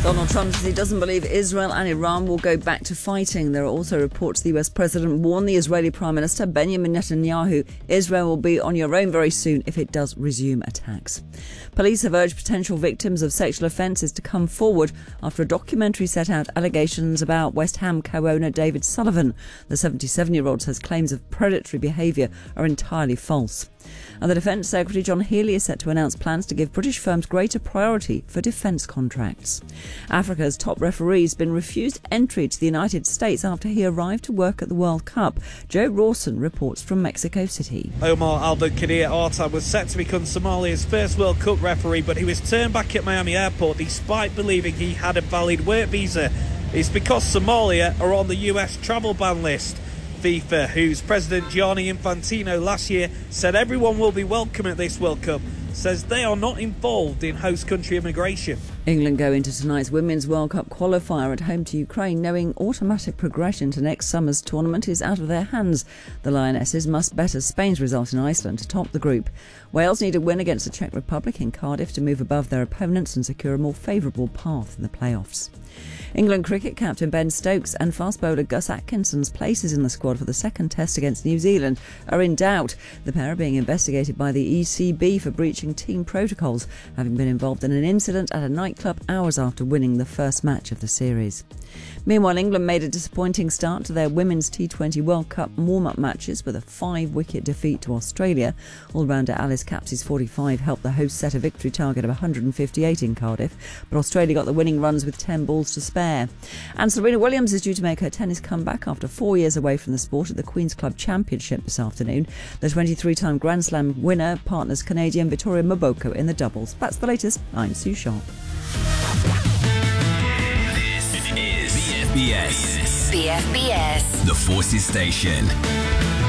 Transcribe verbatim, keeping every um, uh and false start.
Donald Trump says he doesn't believe Israel and Iran will go back to fighting. There are also reports the U S president warned the Israeli Prime Minister Benjamin Netanyahu Israel will be on your own very soon if it does resume attacks. Police have urged potential victims of sexual offences to come forward after a documentary set out allegations about West Ham co-owner David Sullivan. The seventy-seven-year-old says claims of predatory behaviour are entirely false. And the Defence Secretary John Healey is set to announce plans to give British firms greater priority for defence contracts. Africa's top referee has been refused entry to the United States after he arrived to work at the World Cup. Joe Rawson reports from Mexico City. Omar Al-Kadir Artan was set to become Somalia's first World Cup referee, but he was turned back at Miami Airport despite believing he had a valid work visa. It's because Somalia are on the U S travel ban list. FIFA, whose president Gianni Infantino last year said everyone will be welcome at this World Cup, says they are not involved in host country immigration. England go into tonight's Women's World Cup qualifier at home to Ukraine, knowing automatic progression to next summer's tournament is out of their hands. The Lionesses must better Spain's result in Iceland to top the group. Wales need a win against the Czech Republic in Cardiff to move above their opponents and secure a more favourable path in the playoffs. England cricket captain Ben Stokes and fast bowler Gus Atkinson's places in the squad for the second test against New Zealand are in doubt. The pair are being investigated by the E C B for breaching team protocols, having been involved in an incident at a nightclub hours after winning the first match of the series. Meanwhile, England made a disappointing start to their Women's T twenty World Cup warm-up matches with a five-wicket defeat to Australia. All-rounder Alice Capsey's forty-five helped the hosts set a victory target of one hundred fifty-eight in Cardiff, but Australia got the winning runs with ten balls to spare. And Serena Williams is due to make her tennis comeback after four years away from the sport at the Queen's Club Championship this afternoon. The twenty-three-time Grand Slam winner partners Canadian Victoria Mboko in the doubles. That's the latest. I'm Sue Sharp. This is B F B S. B F B S. The Forces Station.